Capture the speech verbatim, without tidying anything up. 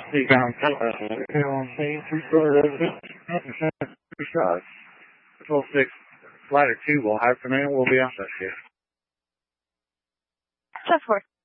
Seabound Telephone, on scene, three-story residence, two shots. Patrol six, Ladder two will have command, will be on that shift. ten four.